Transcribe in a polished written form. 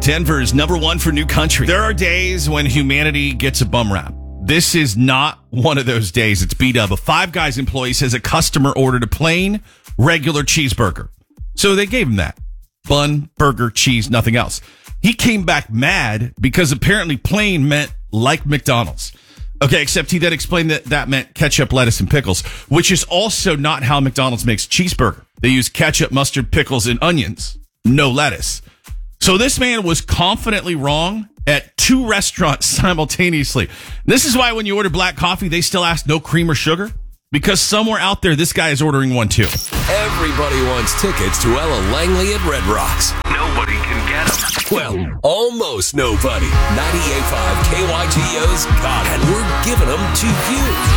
Denver's number one for new country. There are days when humanity gets a bum rap. This is not one of those days. It's B-Dub. A Five Guys employee says a customer ordered a plain, regular cheeseburger. So they gave him that. Bun, burger, cheese, nothing else. He came back mad because apparently plain meant like McDonald's. Okay, except he then explained that that meant ketchup, lettuce, and pickles, which is also not how McDonald's makes cheeseburger. They use ketchup, mustard, pickles, and onions. No lettuce. So this man was confidently wrong at two restaurants simultaneously. This is why when you order black coffee, they still ask no cream or sugar. Because somewhere out there, this guy is ordering one too. Everybody wants tickets to Ella Langley at Red Rocks. Nobody can get them. Well, almost nobody. 98.5 KYGO's got it. And we're giving them to you.